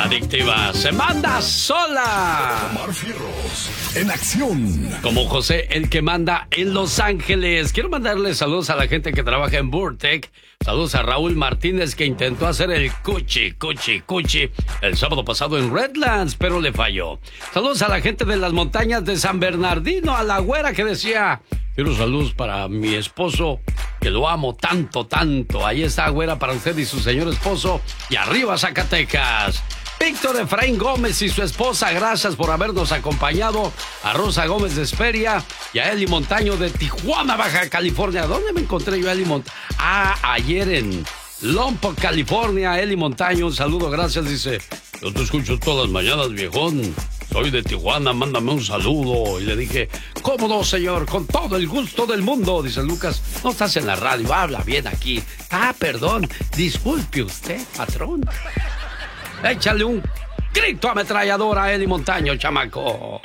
adictiva se manda sola. Omar Fierros, en acción. Como José, el que manda en Los Ángeles. Quiero mandarle saludos a la gente que trabaja en Burtec. Saludos a Raúl Martínez, que intentó hacer el cuchi el sábado pasado en Redlands, pero le falló. Saludos a la gente de las montañas de San Bernardino, a la güera que decía: quiero saludos para mi esposo, que lo amo tanto, tanto. Ahí está, güera, para usted y su señor esposo. Y arriba, Zacatecas. Víctor Efraín Gómez y su esposa, gracias por habernos acompañado. A Rosa Gómez de Esperia y a Eli Montaño de Tijuana, Baja California. ¿Dónde me encontré yo a Eli Montaño? Ayer en Lompoc, California. Eli Montaño, un saludo, gracias. Dice: yo te escucho todas las mañanas, viejón. Soy de Tijuana, mándame un saludo. Y le dije: ¿cómo no, señor? Con todo el gusto del mundo. Dice Lucas: no estás en la radio, habla bien aquí. Perdón, disculpe usted, patrón. Échale un grito ametralladora a Eli Montaño, chamaco.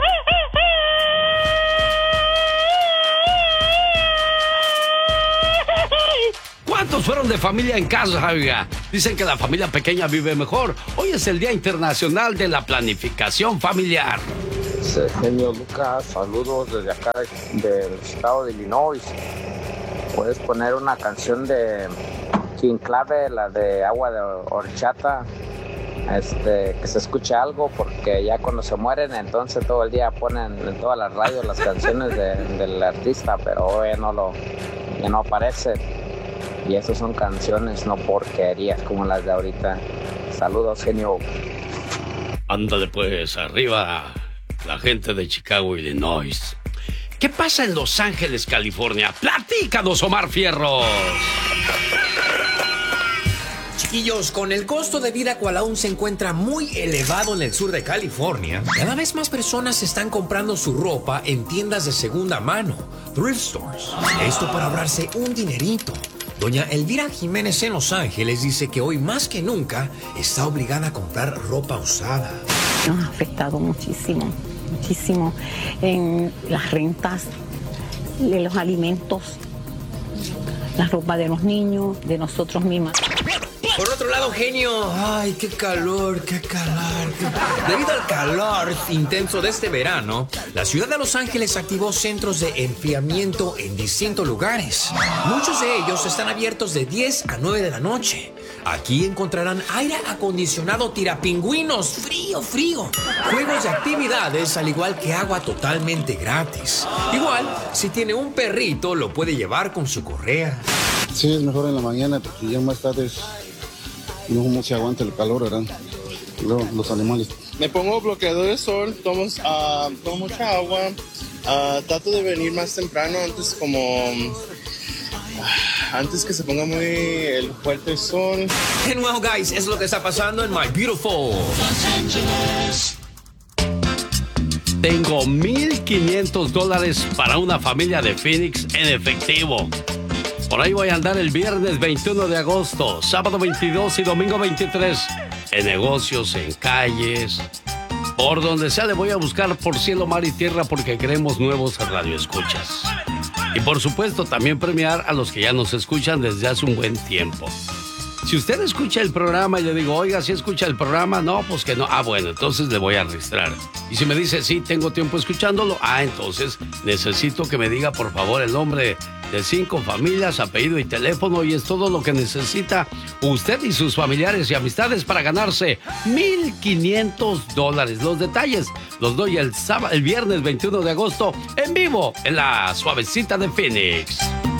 ¿Cuántos fueron de familia en casa, oiga? Dicen que la familia pequeña vive mejor. Hoy es el Día Internacional de la Planificación Familiar. Genio Lucas, saludos desde acá del estado de Illinois. Puedes poner una canción de King Clave, la de Agua de Horchata, que se escuche algo, porque ya cuando se mueren, entonces todo el día ponen en todas las radios las canciones del artista, pero hoy ya no aparece. Y esas son canciones, no porquerías como las de ahorita. Saludos, genio. Ándale pues, arriba la gente de Chicago, Illinois. ¿Qué pasa en Los Ángeles, California? ¡Platícanos, Omar Fierros! Chiquillos, con el costo de vida cual aún se encuentra muy elevado en el sur de California, cada vez más personas están comprando su ropa en tiendas de segunda mano, thrift stores. Esto para ahorrarse un dinerito. Doña Elvira Jiménez en Los Ángeles dice que hoy más que nunca está obligada a comprar ropa usada. Nos ha afectado muchísimo en las rentas, de los alimentos, la ropa de los niños, de nosotros mismos. Por otro lado, genio, ay, qué calor. Debido al calor intenso de este verano, la ciudad de Los Ángeles activó centros de enfriamiento en distintos lugares. Muchos de ellos están abiertos de 10 a 9 de la noche. Aquí encontrarán aire acondicionado tirapingüinos, frío. Juegos de actividades, al igual que agua totalmente gratis. Igual, si tiene un perrito, lo puede llevar con su correa. Sí, es mejor en la mañana, porque ya más tarde no se aguanta el calor, ¿verdad? Los animales. Me pongo bloqueador de sol, tomo mucha agua, trato de venir más temprano antes que se ponga muy fuerte el sol. And well, guys, es lo que está pasando en My Beautiful Los Angeles. Tengo $1,500 para una familia de Phoenix en efectivo. Por ahí voy a andar el viernes 21 de agosto, sábado 22 y domingo 23. En negocios, en calles, por donde sea le voy a buscar por cielo, mar y tierra, porque queremos nuevos radioescuchas. Y por supuesto también premiar a los que ya nos escuchan desde hace un buen tiempo. Si usted escucha el programa y le digo: oiga, ¿sí escucha el programa? No, pues que no. Bueno, entonces le voy a registrar. Y si me dice: sí, tengo tiempo escuchándolo, entonces necesito que me diga, por favor, el nombre de 5 familias, apellido y teléfono, y es todo lo que necesita usted y sus familiares y amistades para ganarse $1,500. Los detalles los doy el viernes 21 de agosto en vivo en la Suavecita de Phoenix.